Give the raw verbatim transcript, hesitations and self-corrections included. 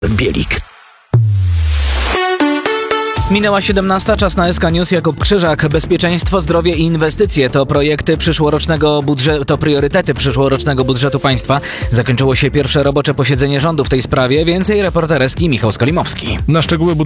Bielik. Minęła siedemnasta, czas na S K News. Jakub Krzyżak. Bezpieczeństwo, zdrowie i inwestycje to projekty przyszłorocznego budżetu, to priorytety przyszłorocznego budżetu państwa. Zakończyło się pierwsze robocze posiedzenie rządu w tej sprawie. Więcej reporter S K Michał Skolimowski. Na szczegóły